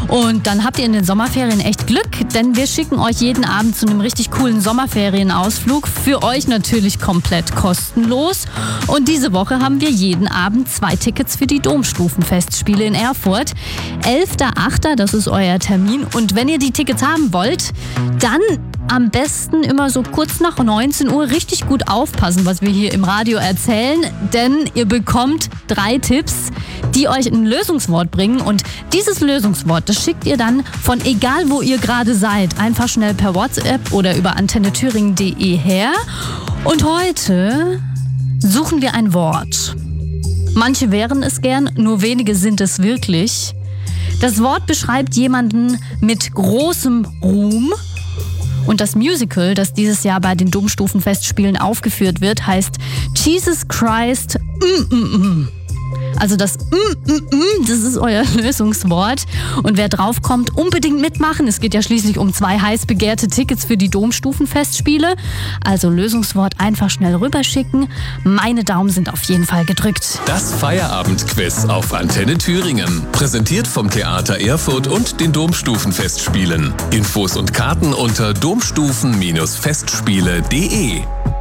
Und dann habt ihr in den Sommerferien echt Glück, denn wir schicken euch jeden Abend zu einem richtig coolen Sommerferienausflug. Für euch natürlich komplett kostenlos. Und diese Woche haben wir jeden Abend 2 Tickets für die Domstufenfestspiele in Erfurt. 11.8., das ist euer Termin. Und wenn ihr die Tickets haben wollt, dann am besten immer so kurz nach 19 Uhr richtig gut aufpassen, was wir hier im Radio erzählen, denn ihr bekommt 3 Tipps, die euch ein Lösungswort bringen, und dieses Lösungswort, das schickt ihr dann von egal wo ihr gerade seid, einfach schnell per WhatsApp oder über antennethüringen.de her. Und heute suchen wir ein Wort. Manche wären es gern, nur wenige sind es wirklich. Das Wort beschreibt jemanden mit großem Ruhm. Und das Musical, das dieses Jahr bei den Domstufenfestspielen aufgeführt wird, heißt Jesus Christ. Also das das ist euer Lösungswort. Und wer draufkommt, unbedingt mitmachen. Es geht ja schließlich um 2 heiß begehrte Tickets für die Domstufenfestspiele. Also Lösungswort einfach schnell rüberschicken. Meine Daumen sind auf jeden Fall gedrückt. Das Feierabendquiz auf Antenne Thüringen. Präsentiert vom Theater Erfurt und den Domstufenfestspielen. Infos und Karten unter domstufen-festspiele.de.